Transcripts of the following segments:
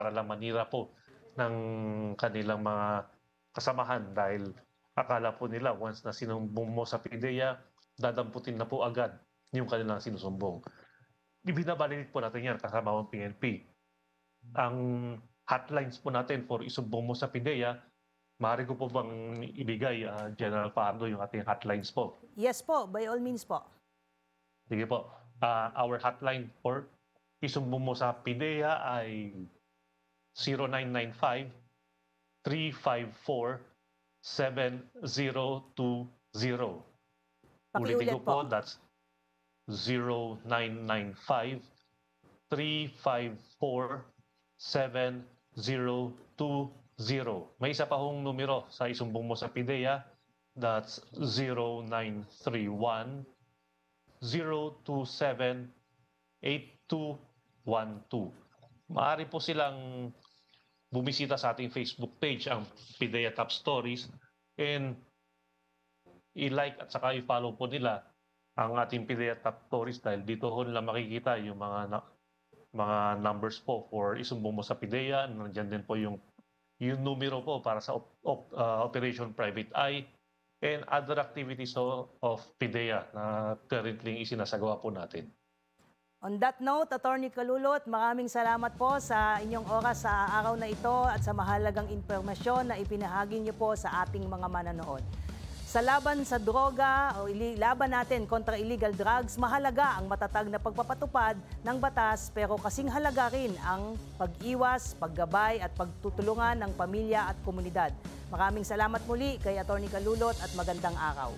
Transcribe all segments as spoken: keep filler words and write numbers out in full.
para lang manira po ng kanilang mga kasamahan dahil akala po nila once na sinumbong mo sa PIDEA, dadamputin na po agad yung kanilang sinusumbong. Ibinabalinig po natin yan kasama ang P N P. Ang hotlines po natin for isumbong mo sa PIDEA, maaari ko po bang ibigay, uh, General Pardo, yung ating hotlines po? Yes po, by all means po. Sige po. Uh, our hotline for isumbong mo sa PIDEA ay zero nine nine five, three five four, seven zero two zero. Ulitin ko Pakiulit po, po. that's zero nine nine five, three five four, seven zero two zero. May isa pa hong numero sa isumbong mo sa PIDEA, that's zero nine three one, zero two seven, eight two one two. Maaari po silang bumisita sa ating Facebook page, ang PIDEA Top Stories, and i-like at saka i-follow po nila ang ating PIDEA Top Stories dahil dito ho nila makikita yung mga na, mga numbers po for isumbong mo sa PIDEA. Nandiyan din po yung yung numero po para sa op, op, uh, Operation Private Eye and other activities of, of PIDEA na currently isinasagawa po natin. On that note, Attorney Kalulot, maraming salamat po sa inyong oras sa araw na ito at sa mahalagang impormasyon na ipinahagi niyo po sa ating mga mananood. Sa laban sa droga o laban natin kontra illegal drugs, mahalaga ang matatag na pagpapatupad ng batas pero kasing halaga rin ang pag-iwas, paggabay at pagtutulungan ng pamilya at komunidad. Maraming salamat muli kay Attorney Kalulot at magandang araw.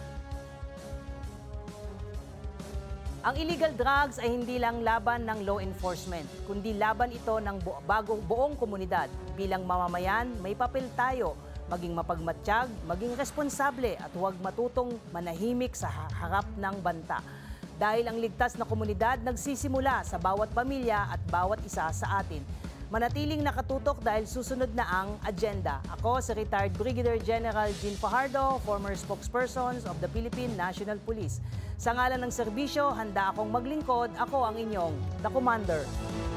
Ang illegal drugs ay hindi lang laban ng law enforcement, kundi laban ito ng bu- bagong buong komunidad. Bilang mamamayan, may papel tayo, maging mapagmatsyag, maging responsable at huwag matutong manahimik sa harap ng banta. Dahil ang ligtas na komunidad nagsisimula sa bawat pamilya at bawat isa sa atin. Manatiling nakatutok dahil susunod na ang agenda. Ako si retired Brigadier General Jean Fajardo, former spokesperson of the Philippine National Police. Sa ngalan ng serbisyo, handa akong maglingkod. Ako ang inyong The Commander.